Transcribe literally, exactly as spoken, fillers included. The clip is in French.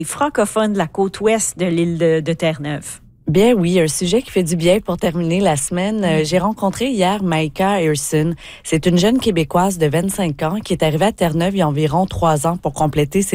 francophones de la côte ouest de l'île de, de Terre-Neuve. Bien oui, un sujet qui fait du bien pour terminer la semaine. Euh, j'ai rencontré hier Maïka Hirson. C'est une jeune Québécoise de vingt-cinq ans qui est arrivée à Terre-Neuve il y a environ trois ans pour compléter ses